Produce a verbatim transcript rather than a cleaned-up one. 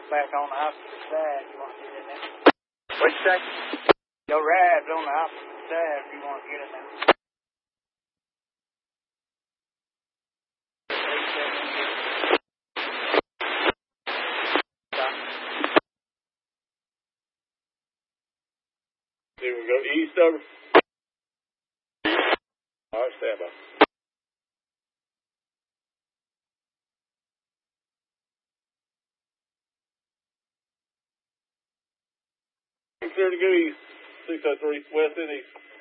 back on the opposite side. You want to get in there? What'd you say? Your rad's on the opposite side if you want to get in there. Do we go east over? All right, stand by. Clear to go east. six oh three, west and east.